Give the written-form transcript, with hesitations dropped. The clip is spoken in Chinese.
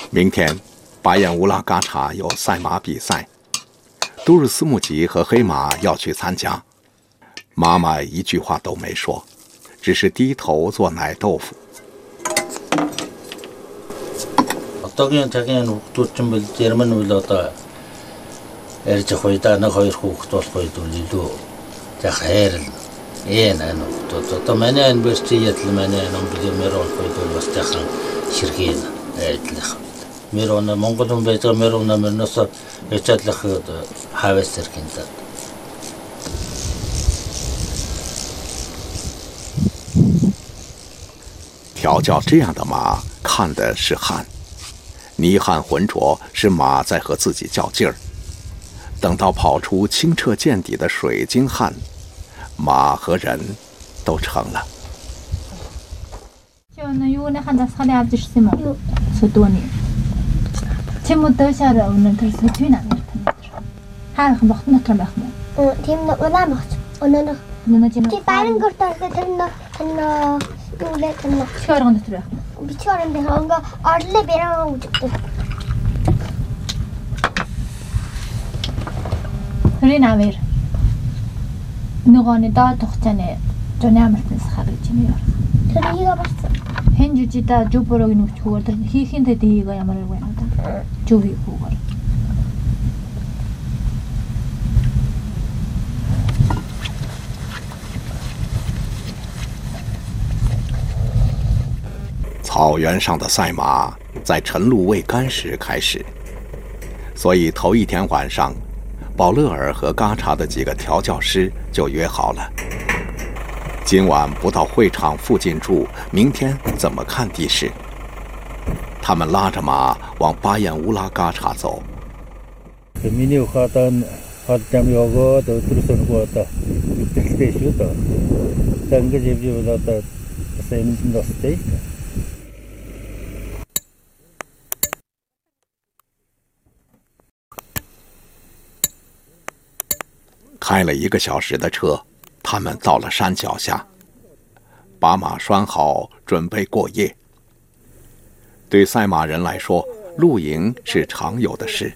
明天，巴彦乌拉嘎查有赛马比赛，杜日斯木吉和黑马要去参加。妈妈一句话都没说，只是低头做奶豆腐。 어떠긴 자기는 좀 제르만 울었다. 에르지 호이다 나 호이 호도 호이도 리도 자 하엘 에나노 또 마네 유니버시티에 틀마네 넘비게 메론 호이도 왔다хан ширхин этлэх. 메론나 몽골은 베자 메론나 면서 эчатлэх 하베스тер킨다. 调教这样的马，看的是汗，泥汗浑浊，是马在和自己较劲儿。等到跑出清澈见底的水晶汗，马和人都成了。 Rinaver. Nugani da tohtane jonamrtnes kharjini yor. Тэнийг бас Henjita juporogi nuchhuar хийхинтэй дэйга ямар байна да. Жуви хүүгээр. 《草原上的赛马》在晨露未干时开始，所以头一天晚上，保勒尔和嘎查的几个调教师就约好了，今晚不到会场附近住，明天怎么看地势。他们拉着马往巴彦乌拉嘎查走。开了1个小时的车，他们到了山脚下，把马拴好，准备过夜。对赛马人来说，露营是常有的事。